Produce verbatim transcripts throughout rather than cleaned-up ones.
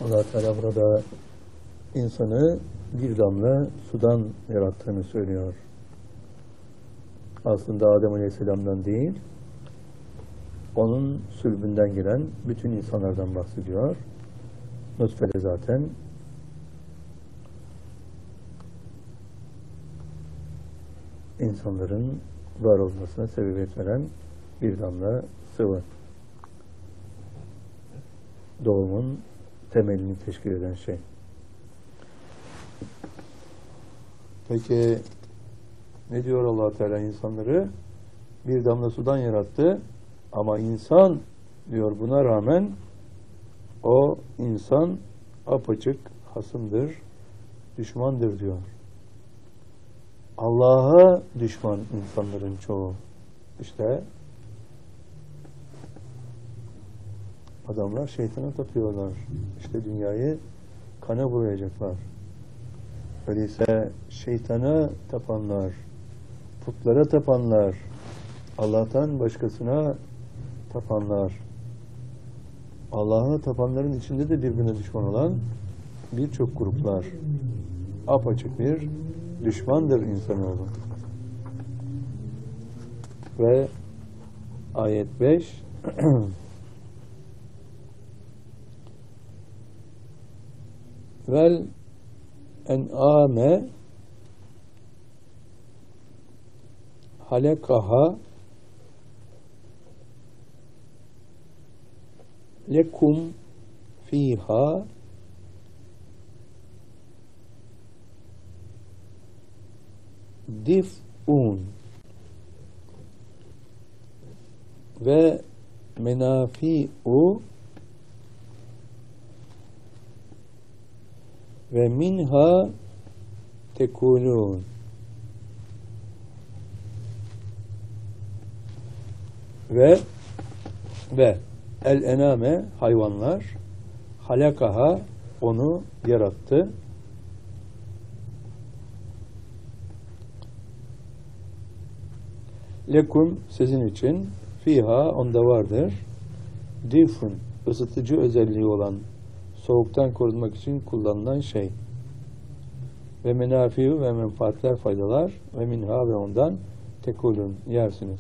Allah Teala burada insanı bir damla sudan yarattığını söylüyor. Aslında Adem Aleyhisselam'dan değil, onun sülbünden gelen bütün insanlardan bahsediyor. Nutfede zaten insanların var olmasına sebebiyet veren bir damla sıvı. Doğumun temelini teşkil eden şey. Peki ne diyor Allah Teala insanları? Bir damla sudan yarattı ama insan diyor buna rağmen o insan apaçık hasımdır, düşmandır diyor. Allah'a düşman insanların çoğu. İşte adamlar şeytana tapıyorlar. İşte dünyayı kana bulayacaklar. Öyleyse şeytana tapanlar, putlara tapanlar, Allah'tan başkasına tapanlar, Allah'a tapanların içinde de birbirine düşman olan birçok gruplar, apaçık bir düşmandır insanoğlu. Ve ayet beş vel en'ame halekaha lekum fiha dif'un ve menafi'u ve minha tekulun ve ve el ename hayvanlar halakaha onu yarattı. Lekum sizin için fiha onda vardır. Difun ısıtıcı özelliği olan soğuktan korunmak için kullanılan şey. Ve menafiu ve menfaatler faydalar ve minha ve ondan tekulun yersiniz.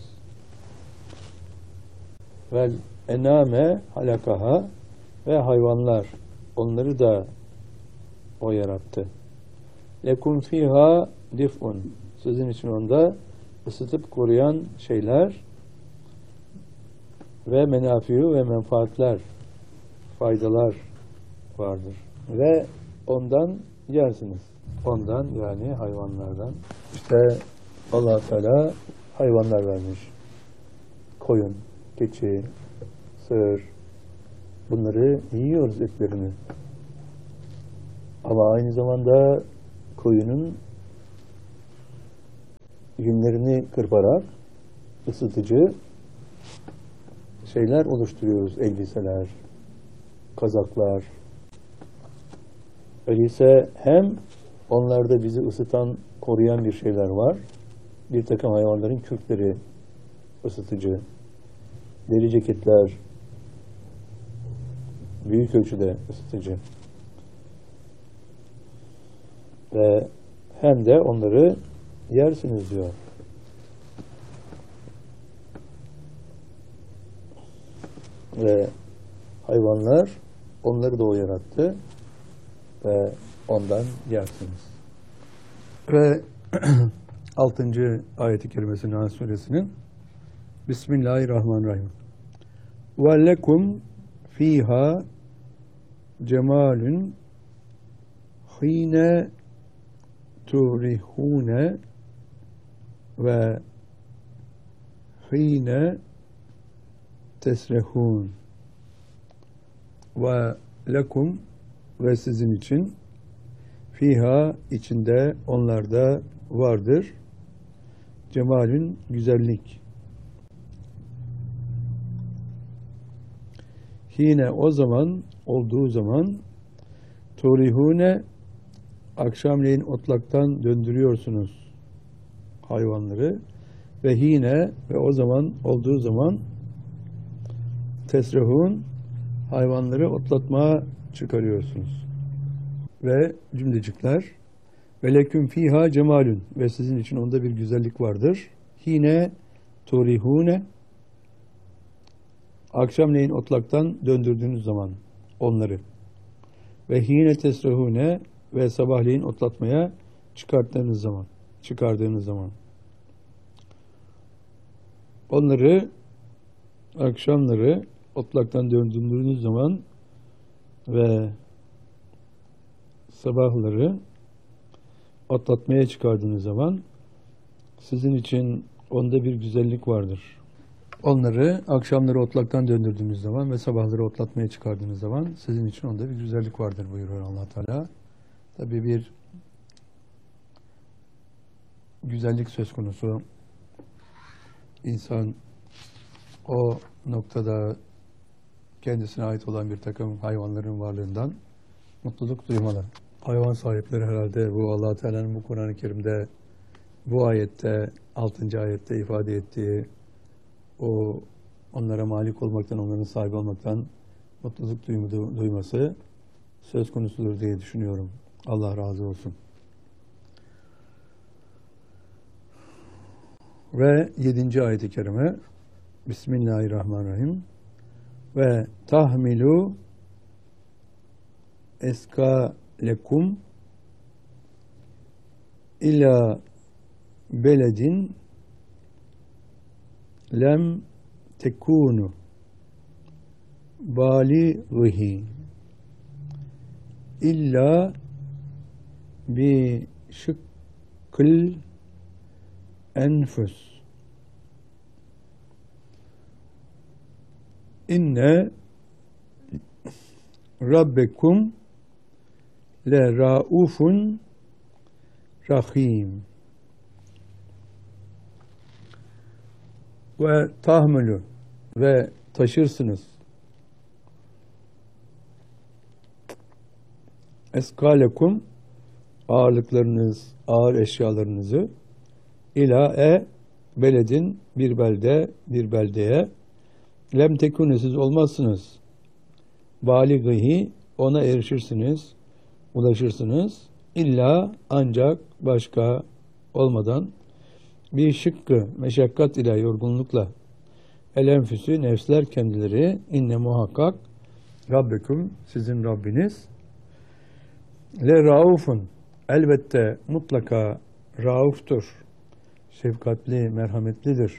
Vel ename halakaha ve hayvanlar onları da o yarattı. Lekum fiha dif'un sizin için onda ısıtıp koruyan şeyler ve menafiu ve menfaatler faydalar vardır. Ve ondan yersiniz. Ondan yani hayvanlardan. İşte Allah Teala hayvanlar vermiş. Koyun, keçi, sığır. Bunları yiyoruz etlerini. Ama aynı zamanda koyunun yünlerini kırparak ısıtıcı şeyler oluşturuyoruz. Elbiseler, kazaklar. Öyleyse hem onlarda bizi ısıtan, koruyan bir şeyler var. Bir takım hayvanların kürkleri ısıtıcı. Deri ceketler büyük ölçüde ısıtıcı. Ve hem de onları yersiniz diyor. Ve hayvanlar onları da o yarattı ve ondan yersiniz. Ve altıncı ayet-i kerimesi Nahl suresinin Bismillahirrahmanirrahim. Ve lekum fiha cemalun hine turihune ve hine tesrehun ve lekum ve sizin için fiha içinde onlarda vardır cemalün güzellik. Hine o zaman olduğu zaman turihune akşamleyin otlaktan döndürüyorsunuz hayvanları ve hine ve o zaman olduğu zaman tesrehun hayvanları otlatmaya çıkarıyorsunuz. Ve cümlecikler ve leküm fiha cemalün ve sizin için onda bir güzellik vardır. Hine turihune akşamleyin otlaktan döndürdüğünüz zaman onları ve hine tesrehune ve sabahleyin otlatmaya çıkarttığınız zaman çıkardığınız zaman onları akşamları otlaktan döndürdüğünüz zaman ve sabahları otlatmaya çıkardığınız zaman sizin için onda bir güzellik vardır. Onları akşamları otlaktan döndürdüğünüz zaman ve sabahları otlatmaya çıkardığınız zaman sizin için onda bir güzellik vardır buyuruyor Allah Teala. Tabii bir güzellik söz konusu. İnsan o noktada kendisine ait olan bir takım hayvanların varlığından mutluluk duymalı. Hayvan sahipleri herhalde bu Allah Teala'nın bu Kur'an-ı Kerim'de bu ayette, altıncı ayette ifade ettiği o onlara malik olmaktan, onların sahibi olmaktan mutluluk duyması söz konusudur diye düşünüyorum. Allah razı olsun. Ve yedinci ayet-i kerime Bismillahirrahmanirrahim ve tahmilu eskalekum ila beledin lem tekunu balighi illa bi şıkkıl enfus inne rabbekum le raufun rahim ve tahmülü ve taşırsınız eskalekum ağırlıklarınız, ağır eşyalarınızı ila e beledin bir belde, bir beldeye lem tekune siz olmazsınız balighi ona erişirsiniz, ulaşırsınız illa ancak başka olmadan bir şıkkı meşakkat ile yorgunlukla el enfüsü nefsler kendileri inne muhakkak Rabbeküm sizin Rabbiniz le raufun elbette mutlaka rauftur şefkatli merhametlidir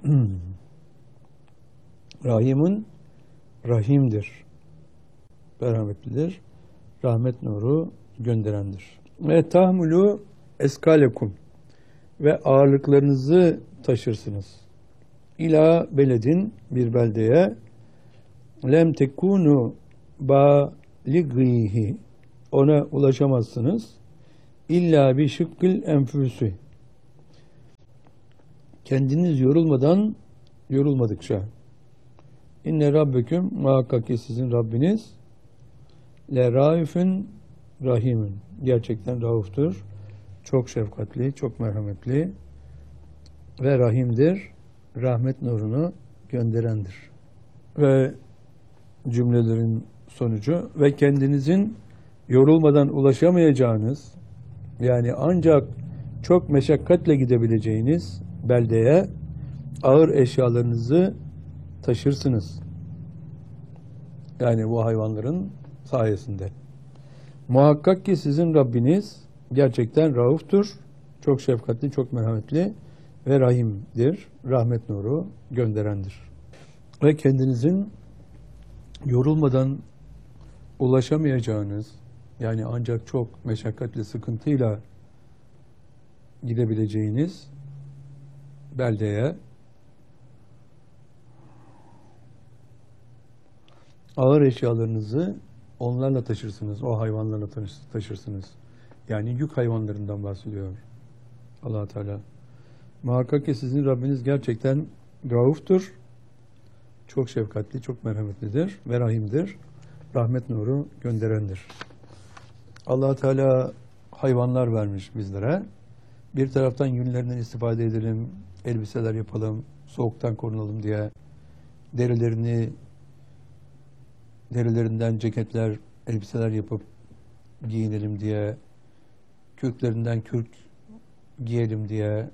rahimun rahimdir merhametlidir rahmet nuru gönderendir ve tahmulu eskalekum ve ağırlıklarınızı taşırsınız ila beledin bir beldeye lem tekunu balighihi ona ulaşamazsınız illa bi şıkkil enfüsü kendiniz yorulmadan yorulmadıkça inne rabbeküm muhakkak ki sizin Rabbiniz le raifün rahimin gerçekten rauftur çok şefkatli çok merhametli ve rahimdir rahmet nurunu gönderendir ve cümlelerin sonucu ve kendinizin yorulmadan ulaşamayacağınız yani ancak çok meşakkatle gidebileceğiniz beldeye ağır eşyalarınızı taşırsınız. Yani bu hayvanların sayesinde. Muhakkak ki sizin Rabbiniz gerçekten rauftur, çok şefkatli, çok merhametli ve rahimdir. Rahmet nuru gönderendir. Ve kendinizin yorulmadan ulaşamayacağınız, yani ancak çok meşakkatli, sıkıntıyla gidebileceğiniz beldeye ağır eşyalarınızı onlarla taşırsınız, o hayvanlarla taşırsınız. Yani yük hayvanlarından bahsediyor Allah Teala. Muhakkak ki sizin Rabbiniz gerçekten rauftur, çok şefkatli, çok merhametlidir ve rahimdir. Rahmet nuru gönderendir. Allah Teala hayvanlar vermiş bizlere. Bir taraftan yünlerinden istifade edelim, elbiseler yapalım, soğuktan korunalım diye derilerini, derilerinden ceketler, elbiseler yapıp giyinelim diye, kürklerinden kürk giyelim diye,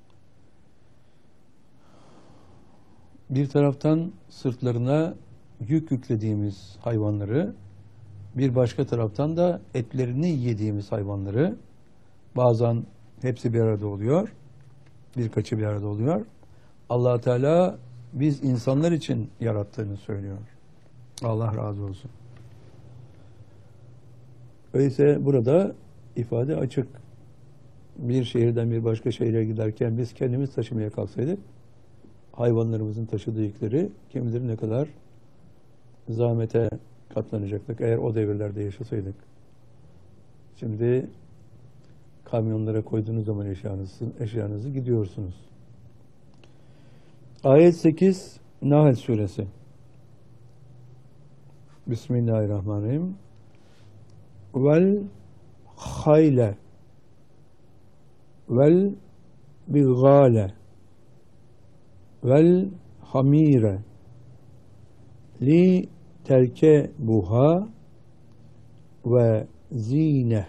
bir taraftan sırtlarına yük yüklediğimiz hayvanları, bir başka taraftan da etlerini yediğimiz hayvanları, bazen hepsi bir arada oluyor, birkaçı bir arada oluyor. Allah Teala biz insanlar için yarattığını söylüyor. Allah razı olsun. Öyleyse burada ifade açık. Bir şehirden bir başka şehire giderken biz kendimiz taşımaya kalksaydık, hayvanlarımızın taşıdığı yükleri kim bilir ne kadar zahmete katlanacaktık eğer o devirlerde yaşasaydık. Şimdi kamyonlara koyduğunuz zaman eşyanızı, eşyanızı gidiyorsunuz. Ayet sekiz Nahl suresi. Bismillahirrahmanirrahim. Vel hayle vel bigale vel hamire li terke buha ve zine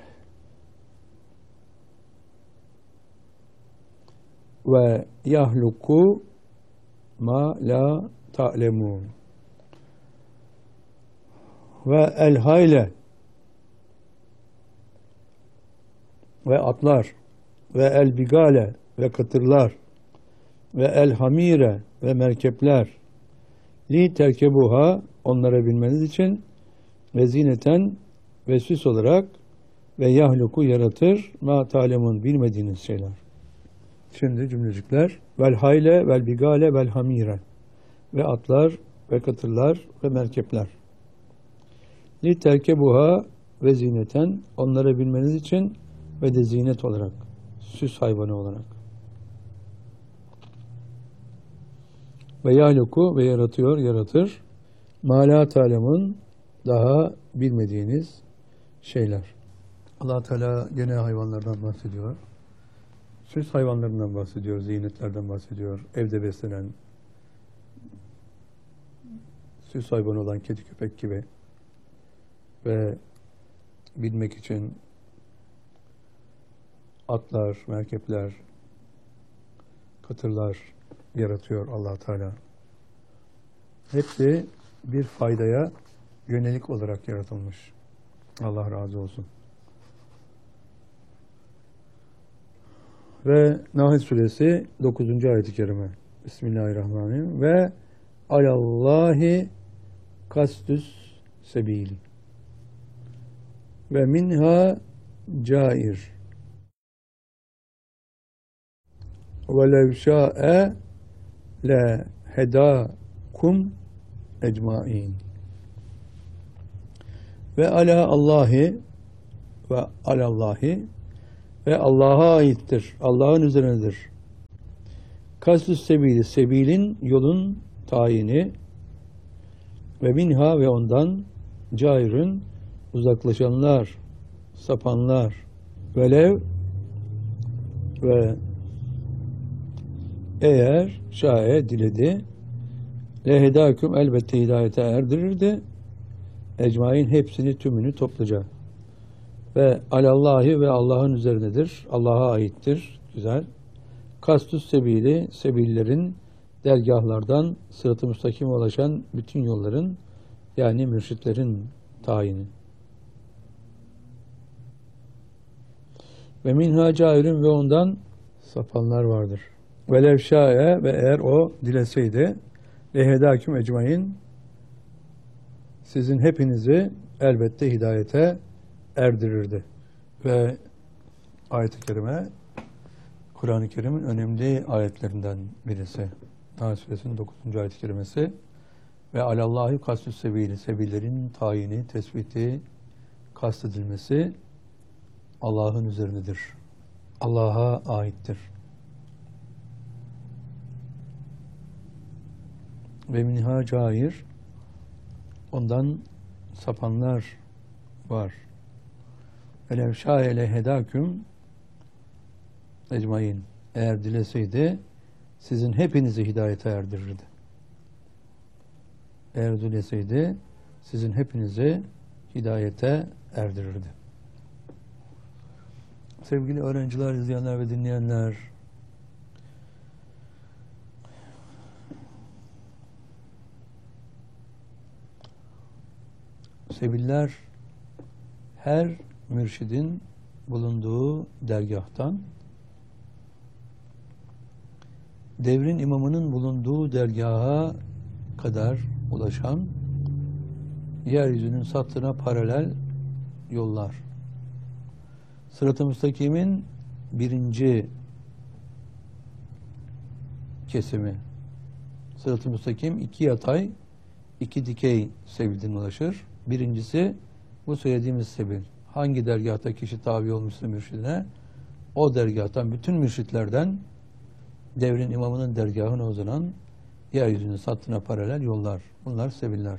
ve yahluku ma la ta'lemun ve el hayle ve atlar ve el bigale ve kıtırlar ve el hamire ve merkepler li terkebuha onlara binmeniz için ve zineten ve süs olarak ve yahluku yaratır ma ta'lemun bilmediğiniz şeyler. Şimdi cümlecikler vel hayle vel bigale vel hamire ve atlar ve katırlar ve merkepler. Li terkebuha ve zineten onlara binmeniz için ve de zinet olarak, süs hayvanı olarak. Ve yahluku ve yaratıyor, yaratır. Ma la ta'lemun daha bilmediğiniz şeyler. Allah Teala gene hayvanlardan bahsediyor. Süs hayvanlarından bahsediyor, zinetlerden bahsediyor. Evde beslenen, süs hayvanı olan kedi köpek gibi ve bilmek için atlar, merkepler, katırlar yaratıyor Allah Teala. Hepsi bir faydaya yönelik olarak yaratılmış. Allah razı olsun. Ve Nahl suresi dokuzuncu ayet-i kerime. Bismillahirrahmanirrahim. Ve alallahi kastüs sebil. Ve minha cair. Ve lev şa'e le hedakum ecmain. Ve ala Allahi ve alallahi ve Allah'a aittir. Allah'ın üzerinedir. Kasdüs sebili, sebilin, yolun tayini ve minha ve ondan cairün, uzaklaşanlar, sapanlar, velev ve eğer şaye diledi lehedâküm elbette hidayete erdirirdi ecmain hepsini tümünü topluca ve alallahi ve Allah'ın üzerinedir. Allah'a aittir. Güzel. Kastus sebili, sebillerin dergahlardan sırat-ı müstakim ulaşan bütün yolların yani mürşitlerin tayini. Ve minha cairün ve ondan sapanlar vardır. Velev şa'e ve eğer o dileseydi lehedâküm ecmain sizin hepinizi elbette hidayete erdirirdi. Ve ayet-i kerime Kur'an-ı Kerim'in önemli ayetlerinden birisi. Nahl suresinin dokuzuncu ayet-i kerimesi ve alallahi kastüs sebili, sebillerin tayini, tespiti, kastedilmesi Allah'ın üzerinedir. Allah'a aittir. Ve minha cair ondan sapanlar var. Velev şâ'e lehedâküm ecmain. Eğer dileseydi sizin hepinizi hidayete erdirirdi. Eğer dileseydi sizin hepinizi hidayete erdirirdi. Sevgili öğrenciler, izleyenler ve dinleyenler, sebiller her mürşidin bulunduğu dergahtan devrin imamının bulunduğu dergaha kadar ulaşan yeryüzünün sattığına paralel yollar. Sırat-ı Müstakim'in birinci kesimi. Sırat-ı Müstakim iki yatay, iki dikey sebilden ulaşır. Birincisi bu söylediğimiz sebil. Hangi dergahta kişi tabi olmuşsa mürşidine, o dergahtan, bütün mürşitlerden devrin imamının dergahına uzanan yeryüzünün sattığına paralel yollar. Bunlar sebiller.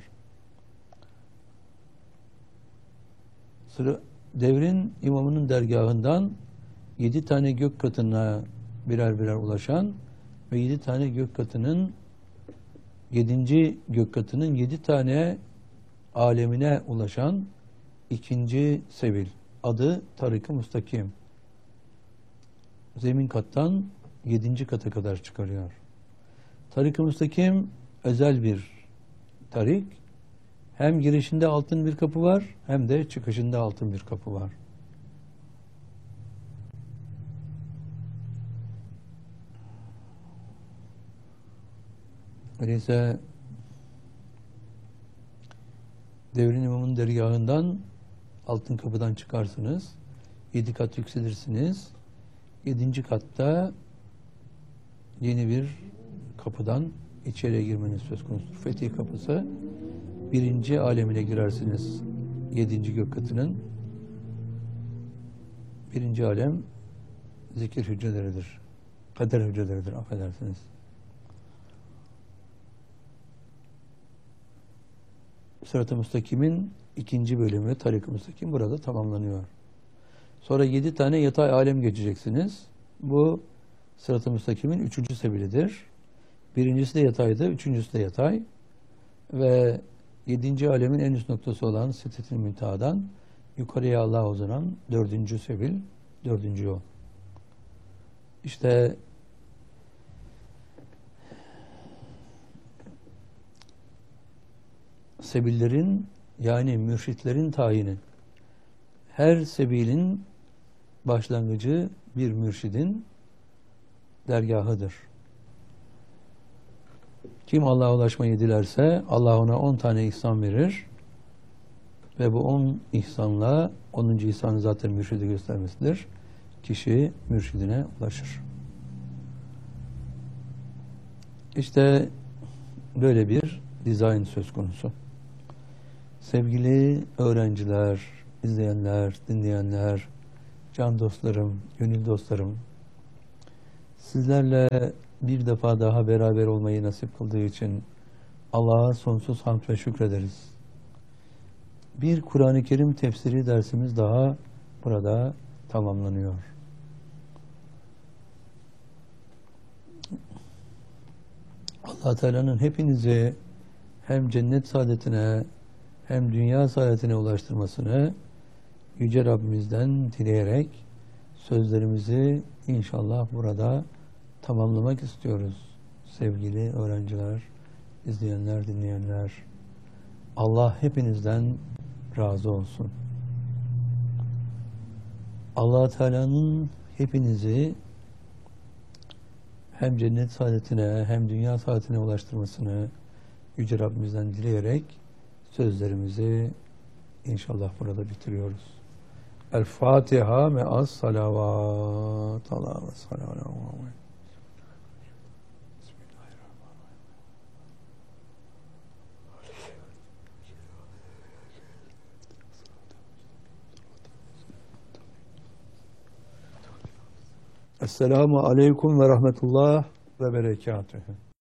Sıra, devrin imamının dergahından yedi tane gök katına birer birer ulaşan ve yedi tane gök katının yedinci gök katının yedi tane alemine ulaşan ikinci sebil. Adı Tarik-ı Müstakim. Zemin kattan yedinci kata kadar çıkarıyor. Tarik-ı Müstakim özel bir tarik. Hem girişinde altın bir kapı var, hem de çıkışında altın bir kapı var. Öyleyse devrin imamının dergahından altın kapıdan çıkarsınız. Yedi kat yükselirsiniz. Yedinci katta yeni bir kapıdan içeriye girmeniz söz konusudur. Fetih kapısı. Birinci alemine girersiniz. Yedinci gök katının. Birinci alem zikir hücreleridir. Kader hücreleridir, affedersiniz. Sırat-ı Müstakim'in ikinci bölümü Tarik-ı Müstakim burada tamamlanıyor. Sonra yedi tane yatay alem geçeceksiniz. Bu Sırat-ı Müstakim'in üçüncü sebilidir. Birincisi de yataydı, üçüncüsü de yatay. Ve yedinci alemin en üst noktası olan Sidret-i Münteha'dan yukarıya Allah'a uzanan dördüncü sebil, dördüncü yol. İşte sebillerin, yani mürşitlerin tayini. Her sebilin başlangıcı bir mürşidin dergahıdır. Kim Allah'a ulaşmayı dilerse Allah ona on tane ihsan verir ve bu on ihsanla onuncu ihsanı zaten mürşidi göstermesidir. Kişi mürşidine ulaşır. İşte böyle bir dizayn söz konusu. Sevgili öğrenciler, izleyenler, dinleyenler, can dostlarım, gönül dostlarım, sizlerle bir defa daha beraber olmayı nasip kıldığı için Allah'a sonsuz hamd ve şükrederiz. Bir Kur'an-ı Kerim tefsiri dersimiz daha burada tamamlanıyor. Allah Teala'nın hepinizi hem cennet saadetine hem dünya saadetine ulaştırmasını Yüce Rabbimizden dileyerek sözlerimizi inşallah burada tamamlamak istiyoruz. Sevgili öğrenciler, izleyenler, dinleyenler, Allah hepinizden razı olsun. Allah Teala'nın hepinizi hem cennet saadetine hem dünya saadetine ulaştırmasını Yüce Rabbimizden dileyerek sözlerimizi inşallah burada bitiriyoruz. El Fatiha me'as salavat. Allah ve salavat. Esselamu aleyküm ve rahmetullah ve berekatühü.